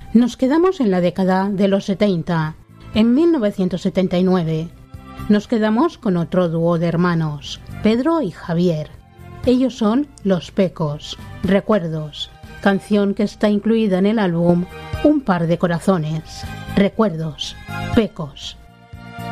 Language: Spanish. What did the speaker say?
Nos quedamos en la década de los 70, en 1979. Nos quedamos con otro dúo de hermanos, Pedro y Javier. Ellos son Los Pecos, Recuerdos, canción que está incluida en el álbum Un par de corazones. Recuerdos, Pecos.